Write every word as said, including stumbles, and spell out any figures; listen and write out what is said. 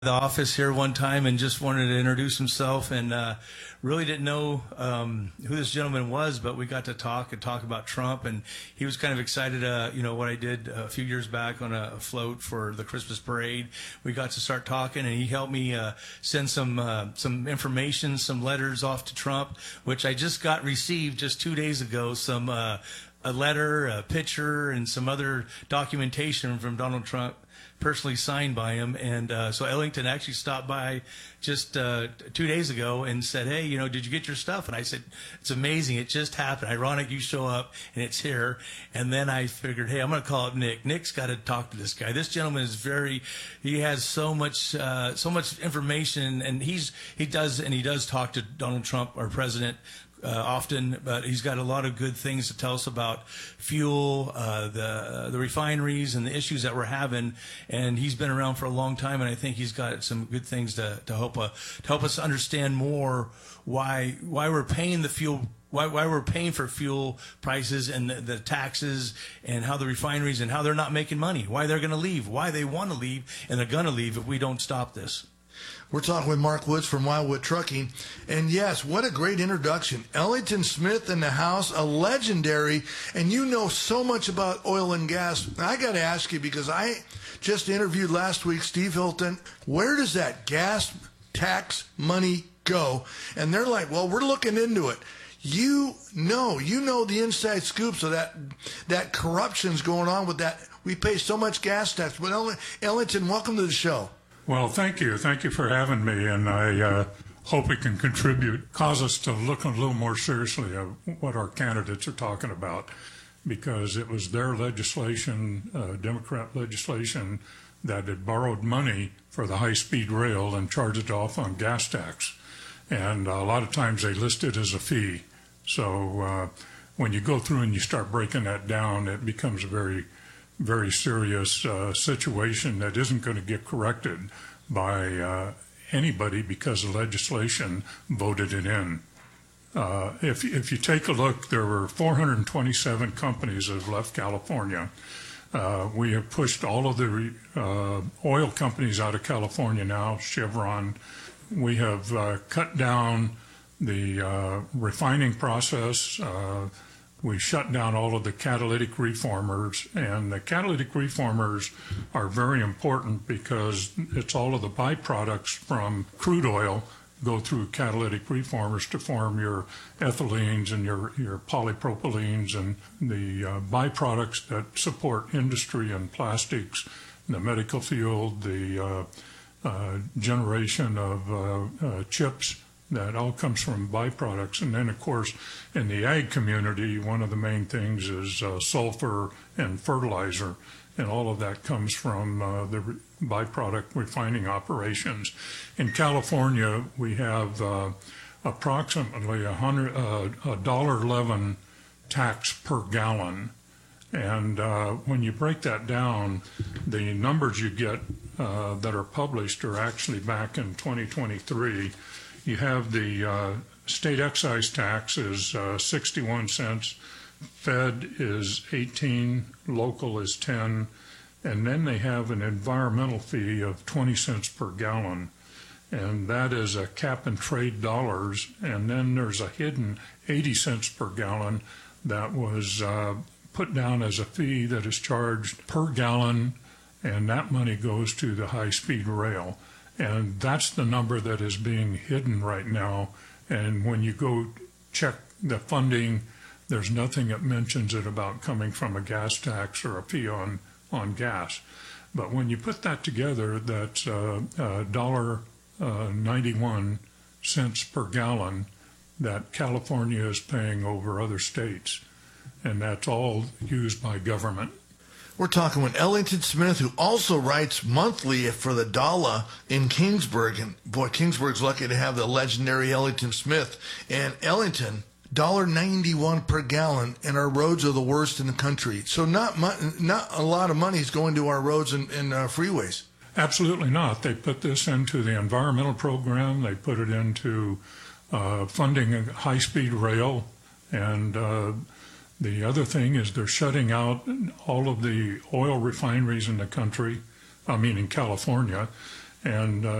the office here one time and just wanted to introduce himself, and uh, really didn't know um, who this gentleman was, but we got to talk and talk about Trump, and he was kind of excited, uh, you know, what I did a few years back on a float for the Christmas parade. We got to start talking, and he helped me uh, send some uh, some information, some letters off to Trump, which I just got received just two days ago, some uh, a letter, a picture, and some other documentation from Donald Trump, personally signed by him. And uh, so Ellington actually stopped by just uh, two days ago and said, hey, you know, did you get your stuff? And I said, it's amazing. It just happened. Ironic you show up and it's here. And then I figured, hey, I'm going to call up Nick. Nick's got to talk to this guy. This gentleman is very, he has so much, uh, so much information, and he's, he does, and he does talk to Donald Trump, our president, Uh, often, but he's got a lot of good things to tell us about fuel, uh, the uh, the refineries, and the issues that we're having. And he's been around for a long time, and I think he's got some good things to to help uh, to help us understand more why why we're paying the fuel. Why, why we're paying for fuel prices and the, the taxes, and how the refineries and how they're not making money, why they're going to leave, why they want to leave, and they're going to leave if we don't stop this. We're talking with Mark Woods from Wildwood Trucking. And yes, what a great introduction. Ellington Smith in the house, a legendary, and you know so much about oil and gas. I got to ask you, because I just interviewed last week Steve Hilton. Where does that gas tax money go? And they're like, well, we're looking into it. You know, you know the inside scoops of that, that corruption's going on with that. We pay so much gas tax. But Ellington, welcome to the show. Well, thank you. Thank you for having me, and I uh, hope it can contribute, cause us to look a little more seriously at what our candidates are talking about, because it was their legislation, uh, Democrat legislation, that had borrowed money for the high-speed rail and charged it off on gas tax. And a lot of times they list it as a fee. So uh, when you go through and you start breaking that down, it becomes a very very serious uh, situation that isn't going to get corrected by uh, anybody because the legislation voted it in. Uh, if, if you take a look, there were four hundred twenty-seven companies that have left California. Uh, we have pushed all of the uh, oil companies out of California now, Chevron. We have uh, cut down the uh, refining process. Uh, We shut down all of the catalytic reformers, and the catalytic reformers are very important because it's all of the byproducts from crude oil go through catalytic reformers to form your ethylenes and your, your polypropylenes and the uh, byproducts that support industry and plastics, the medical field, the uh, uh, generation of uh, uh, chips. That all comes from byproducts. And then, of course, in the ag community, one of the main things is uh, sulfur and fertilizer, and all of that comes from uh, the re byproduct refining operations. In California, we have uh, approximately a hundred, uh, a dollar eleven tax per gallon. And uh, when you break that down, the numbers you get uh, that are published are actually back in twenty twenty-three. You have the uh, state excise tax is uh, sixty-one cents, Fed is eighteen, local is ten, and then they have an environmental fee of twenty cents per gallon, and that is a cap and trade dollars. And then there's a hidden eighty cents per gallon that was uh, put down as a fee that is charged per gallon, and that money goes to the high-speed rail. And that's the number that is being hidden right now. And when you go check the funding, there's nothing that mentions it about coming from a gas tax or a fee on, on gas. But when you put that together, that's uh, uh, one dollar ninety-one per gallon that California is paying over other states. And that's all used by government. We're talking with Ellington Smith, who also writes monthly for the Dollar in Kingsburg. And boy, Kingsburg's lucky to have the legendary Ellington Smith. And Ellington, one dollar ninety-one per gallon, and our roads are the worst in the country. So not not a lot of money is going to our roads and, and uh, freeways. Absolutely not. They put this into the environmental program. They put it into uh, funding a high-speed rail, and uh, the other thing is they're shutting out all of the oil refineries in the country, I mean in California, And uh,